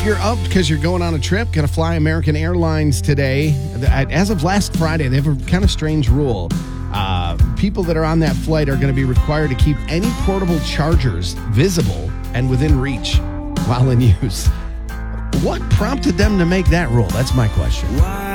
If you're up because you're going on a trip, going to fly American Airlines today, as of last Friday, they have a kind of strange rule. People that are on that flight are going to be required to keep any portable chargers visible and within reach while in use. What prompted them to make that rule? That's my question.